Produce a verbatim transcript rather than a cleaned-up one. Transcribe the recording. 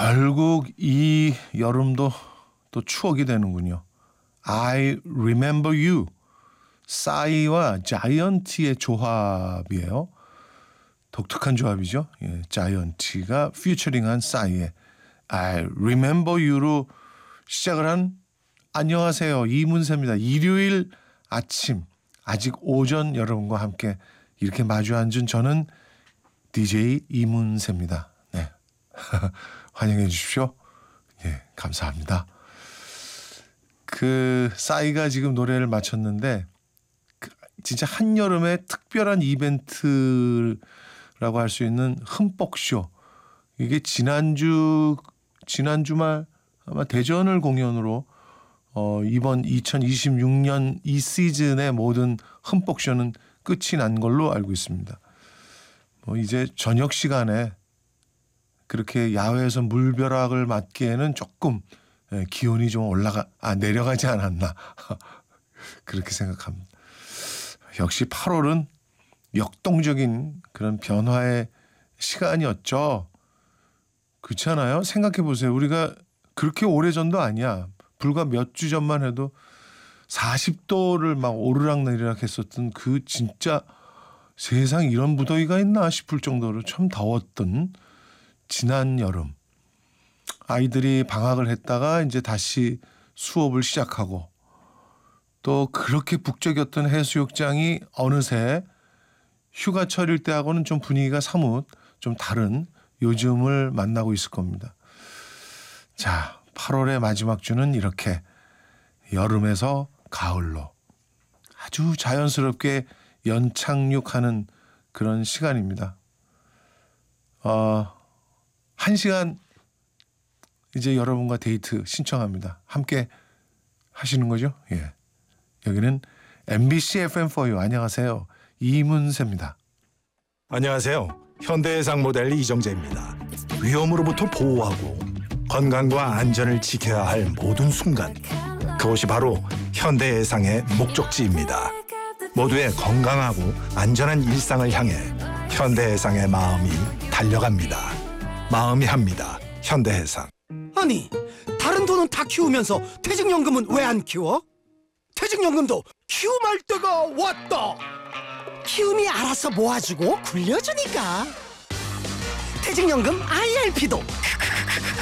결국 이 여름도 또 추억이 되는군요. I remember you. 싸이와 자이언티의 조합이에요. 독특한 조합이죠. 예, 자이언티가 피처링한 싸이의 I remember you로 시작을 한 안녕하세요. 이문세입니다. 일요일 아침 아직 오전 여러분과 함께 이렇게 마주 앉은 저는 디제이 이문세입니다. 네. 환영해 주십시오. 예, 감사합니다. 그 싸이가 지금 노래를 마쳤는데 그 진짜 한여름의 특별한 이벤트라고 할 수 있는 흠뻑쇼. 이게 지난주 지난 주말 아마 대전을 공연으로 어, 이번 이천이십육 년 이 시즌의 모든 흠뻑쇼는 끝이 난 걸로 알고 있습니다. 뭐 이제 저녁 시간에 그렇게 야외에서 물벼락을 맞기에는 조금 기온이 좀 올라가 아 내려가지 않았나 그렇게 생각합니다. 역시 팔월은 역동적인 그런 변화의 시간이었죠. 그렇지 않아요? 생각해 보세요. 우리가 그렇게 오래전도 아니야. 불과 몇 주 전만 해도 사십 도를 막 오르락내리락 했었던 그 진짜 세상 이런 무더위가 있나 싶을 정도로 참 더웠던 지난 여름. 아이들이 방학을 했다가 이제 다시 수업을 시작하고 또 그렇게 북적였던 해수욕장이 어느새 휴가철일 때하고는 좀 분위기가 사뭇 좀 다른 요즘을 만나고 있을 겁니다. 자, 팔월의 마지막 주는 이렇게 여름에서 가을로 아주 자연스럽게 연착륙하는 그런 시간입니다. 어, 한 시간 이제 여러분과 데이트 신청합니다. 함께 하시는 거죠? 예. 여기는 엠비씨 에프엠포유 안녕하세요. 이문세입니다. 안녕하세요. 현대해상 모델 이정재입니다. 위험으로부터 보호하고 건강과 안전을 지켜야 할 모든 순간, 그것이 바로 현대해상의 목적지입니다. 모두의 건강하고 안전한 일상을 향해 현대해상의 마음이 달려갑니다. 마음이 합니다. 현대해상. 아니, 다른 돈은 다 키우면서 퇴직연금은 왜 안 키워? 퇴직연금도 키움할 때가 왔다. 키움이 알아서 모아주고 굴려주니까. 퇴직연금 아이알피도